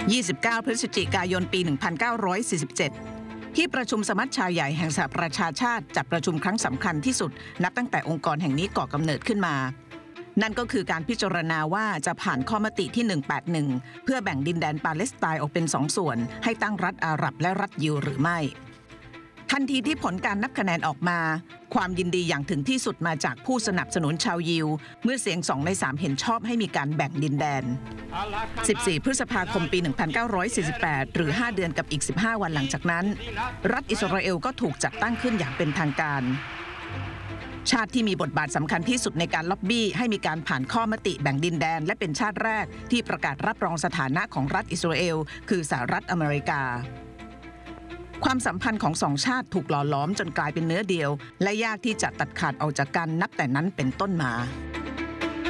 29 พฤศจิกายน ปี 1947 ที่ประชุมสมัชชาใหญ่แห่งสหประชาชาติจัดประชุมครั้งสำคัญที่สุดนับตั้งแต่องค์กรแห่งนี้ก่อกำเนิดขึ้นมา นั่นก็คือการพิจารณาว่าจะผ่านข้อมติที่ 181 เพื่อแบ่งดินแดนปาเลสไตน์ออกเป็น2 ส่วนให้ตั้งรัฐอาหรับและรัฐยิวหรือไม่ทันทีที่ผลการนับคะแนนออกมาความยินดีอย่างถึงที่สุดมาจากผู้สนับสนุนชาวยิวเมื่อเสียง2 ใน 3เห็นชอบให้มีการแบ่งดินแดน 14 พฤษภาคม ปี 1948 หรือ 5 เดือนกับอีก 15 วันหลังจากนั้นรัฐอิสราเอลก็ถูกจัดตั้งขึ้นอย่างเป็นทางการชาติที่มีบทบาทสำคัญที่สุดในการล็อบบี้ให้มีการผ่านข้อมติแบ่งดินแดนและเป็นชาติแรกที่ประกาศรับรองสถานะของรัฐอิสราเอลคือสหรัฐอเมริกาความสัมพันธ์ของ2 ชาติถูกหล่อหลอมจนกลายเป็นเนื้อเดียวและยากที่จะตัดขาดออกจากกันนับแต่นั้นเป็นต้นมา